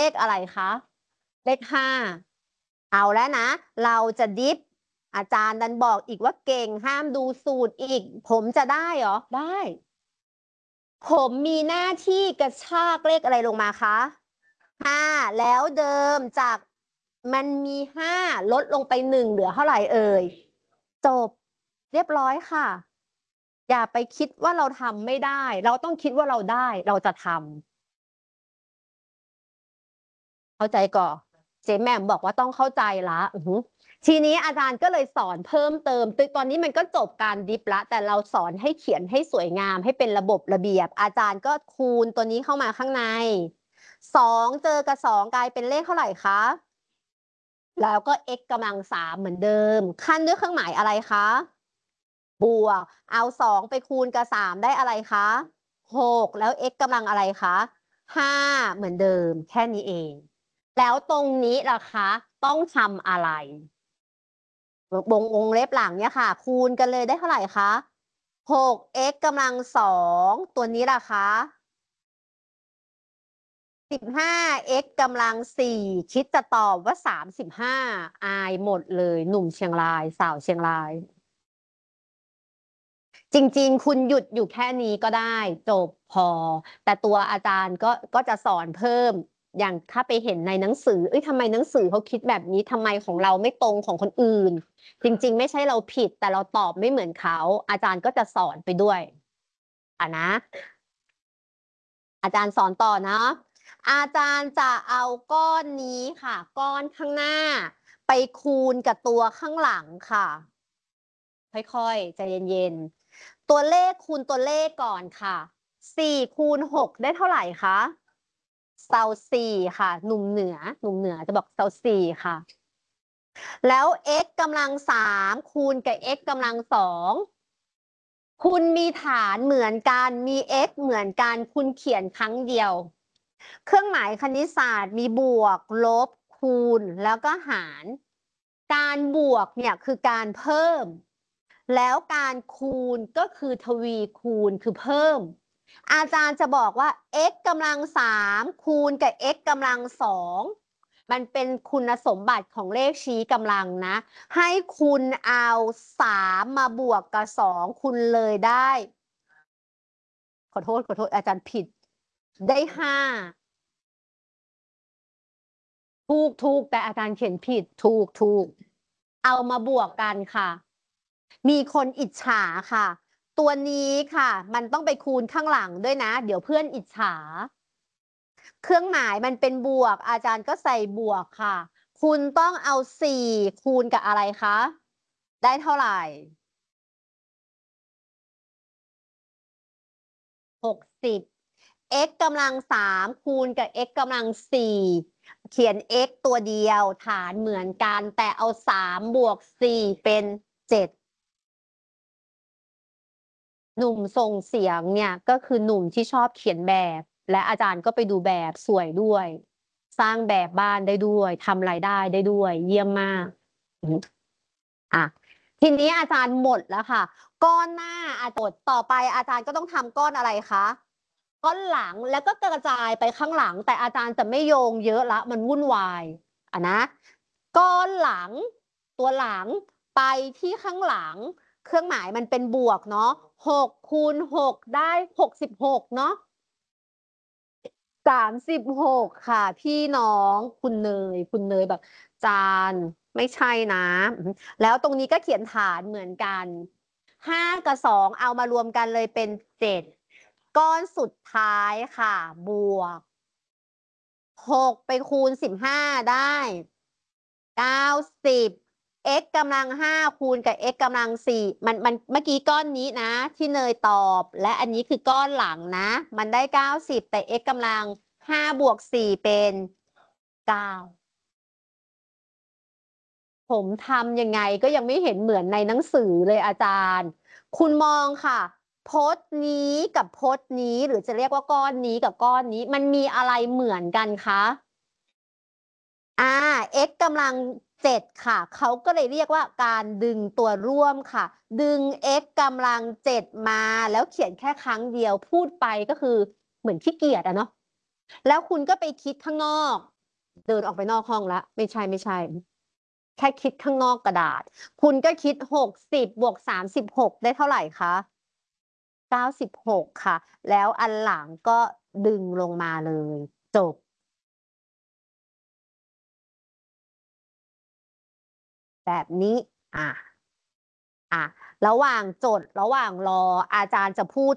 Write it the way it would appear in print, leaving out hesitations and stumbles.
ขอะไรคะเลข5เอาแล้วนะเราจะดิฟอาจารย์ดันบอกอีกว่าเก่งห้ามดูสูตรอีกผมจะได้เหรอได้ผมมีหน้าที่กระชากเลขอะไรลงมาคะ5แล้วเดิมจากมันมี5ลดลงไป1เหลือเท่าไหร่เอ่ยจบเรียบร้อยค่ะอย่าไปคิดว่าเราทำไม่ได้เราต้องคิดว่าเราได้เราจะทำเข้าใจก่อนเจ๊แหม่มบอกว่าต้องเข้าใจละทีนี้อาจารย์ก็เลยสอนเพิ่มเติมตอนนี้มันก็จบการดิฟละแต่เราสอนให้เขียนให้สวยงามให้เป็นระบบระเบียบอาจารย์ก็คูณตัวนี้เข้ามาข้างใน2เจอกับ2กลายเป็นเลขเท่าไหร่คะแล้วก็ x กำลัง3เหมือนเดิมขั้นด้วยเครื่องหมายอะไรคะบวกเอา2ไปคูณกับ3ได้อะไรคะ6แล้ว x กำลังอะไรคะ5เหมือนเดิมแค่นี้เองแล้วตรงนี้ล่ะคะต้องทำอะไรวงเล็บหลังเนี่ยค่ะคูณกันเลยได้เท่าไหร่คะ6x กำลัง2ตัวนี้ล่ะคะ15x กำลัง4คิดจะตอบว่า35อายหมดเลยหนุ่มเชียงรายสาวเชียงรายจริงๆคุณหยุดอยู่แค่นี้ก็ได้จบพอแต่ตัวอาจารย์ก็จะสอนเพิ่มอย่างถ้าไปเห็นในหนังสือทำไมหนังสือเขาคิดแบบนี้ทำไมของเราไม่ตรงของคนอื่นจริงๆไม่ใช่เราผิดแต่เราตอบไม่เหมือนเขาอาจารย์ก็จะสอนไปด้วยนะอาจารย์สอนต่อนะอาจารย์จะเอาก้อนนี้ค่ะก้อนข้างหน้าไปคูณกับตัวข้างหลังค่ะค่อยๆใจเย็นๆตัวเลขคูณตัวเลขก่อนค่ะ4คูณ6ได้เท่าไหร่คะเซา4ค่ะหนุ่มเหนือจะบอกเซา4ค่ะแล้ว x กำลัง3คูณกับ x กำลัง2คุณมีฐานเหมือนกันมี x เหมือนกันคุณเขียนครั้งเดียวเครื่องหมายคณิตศาสตร์มีบวกลบคูณแล้วก็หารการบวกเนี่ยคือการเพิ่มแล้วการคูณก็คือทวีคูณคือเพิ่มอาจารย์จะบอกว่า x กำลัง3คูณกับ x กำลัง2มันเป็นคุณสมบัติของเลขชี้กำลังนะให้คุณเอา3มาบวกกับ2คุณเลยได้ขอโทษอาจารย์ผิดได้5ถูกแต่อาจารย์เขียนผิดถูกเอามาบวกกันค่ะมีคนอิจฉาค่ะตัวนี้ค่ะมันต้องไปคูณข้างหลังด้วยนะเดี๋ยวเพื่อนอิจฉาเครื่องหมายมันเป็นบวกอาจารย์ก็ใส่บวกค่ะคุณต้องเอา4คูณกับอะไรคะได้เท่าไหร่60 x กำลัง3คูณกับ x กำลัง4เขียน x ตัวเดียวฐานเหมือนกันแต่เอา3บวก4เป็น7หนุ่มส่งเสียงเนี่ยก็คือหนุ่มที่ชอบเขียนแบบและอาจารย์ก็ไปดูแบบสวยด้วยสร้างแบบบ้านได้ด้วยทำรายได้ได้ด้วยเยี่ยมมากอ่ะทีนี้อาจารย์หมดแล้วค่ะก้อนหน้าอาจารย์หมดต่อไปอาจารย์ก็ต้องทำก้อนอะไรคะก้อนหลังแล้วก็กระจายไปข้างหลังแต่อาจารย์จะไม่โยงเยอะละมันวุ่นวายนะก้อนหลังตัวหลังไปที่ข้างหลังเครื่องหมายมันเป็นบวกเนาะ6คูณ6ได้66เนาะ36ค่ะพี่น้องคุณเนยแบบจานไม่ใช่นะแล้วตรงนี้ก็เขียนฐานเหมือนกัน5 กับ 2เอามารวมกันเลยเป็น7ก้อนสุดท้ายค่ะบวก6ไปคูณ15ได้90 x กำลัง5คูณกับ x กำลัง4มันเมื่อกี้ก้อนนี้นะที่เนยตอบและอันนี้คือก้อนหลังนะมันได้90แต่ x กำลัง5บวก4เป็น9ผมทำยังไงก็ยังไม่เห็นเหมือนในหนังสือเลยอาจารย์คุณมองค่ะพจน์นี้กับพจน์นี้หรือจะเรียกว่าก้อนนี้กับก้อนนี้มันมีอะไรเหมือนกันคะ x กำลัง7ค่ะเขาก็เลยเรียกว่าการดึงตัวร่วมค่ะดึง x กำลัง7มาแล้วเขียนแค่ครั้งเดียวพูดไปก็คือเหมือนขี้เกียจอะเนาะแล้วคุณก็ไปคิดข้างนอกเดินออกไปนอกห้องแล้วไม่ใช่ไม่ใช่ แค่คิดข้างนอกกระดาษ คุณก็คิด60 บวก 36ได้เท่าไหร่คะ96ค่ะ แล้วอันหลังก็ดึงลงมาเลย จบ แบบนี้ อ่ะ ระหว่างจด ระหว่างรออาจารย์จะพูด